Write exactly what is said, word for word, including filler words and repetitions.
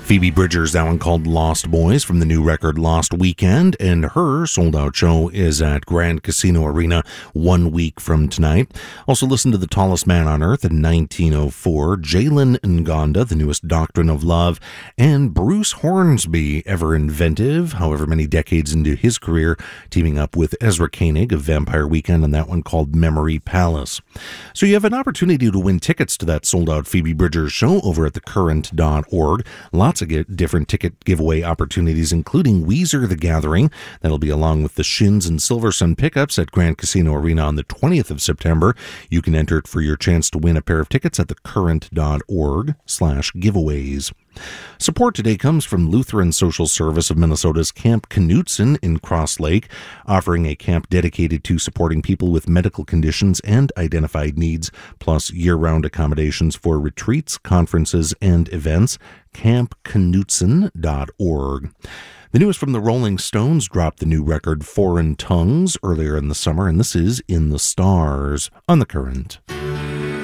Phoebe Bridgers, that one called Lost Boys from the new record Lost Weekend, and her sold-out show is at Grand Casino Arena one week from tonight. Also listen to The Tallest Man on Earth in nineteen oh four, Jalen Ngonda, the newest Doctrine of Love, and Bruce Hornsby, ever inventive, however many decades into his career, teaming up with Ezra Koenig of Vampire Weekend on that one called Memory Palace. So you have an opportunity to win tickets to that sold-out Phoebe Bridgers show over at the current dot org. Lots of get different ticket giveaway opportunities, including Weezer The Gathering. That'll be along with the Shins and Silversun pickups at Grand Casino Arena on the twentieth of September. You can enter it for your chance to win a pair of tickets at the current dot org slash giveaways. Support today comes from Lutheran Social Service of Minnesota's Camp Knutson in Cross Lake, offering a camp dedicated to supporting people with medical conditions and identified needs, plus year-round accommodations for retreats, conferences, and events. camp knutson dot org. The newest from the Rolling Stones dropped the new record Foreign Tongues earlier in the summer, and this is In the Stars on The Current.